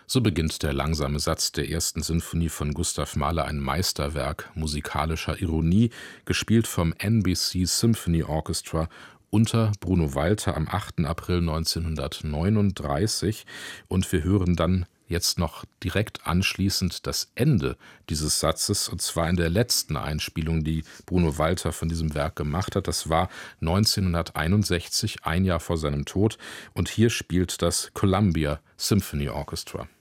So beginnt der langsame Satz der ersten Sinfonie von Gustav Mahler, ein Meisterwerk musikalischer Ironie, gespielt vom NBC Symphony Orchestra unter Bruno Walter am 8. April 1939. Und wir hören dann jetzt noch direkt anschließend das Ende dieses Satzes, und zwar in der letzten Einspielung, die Bruno Walter von diesem Werk gemacht hat. Das war 1961, ein Jahr vor seinem Tod, und hier spielt das Columbia Symphony Orchestra.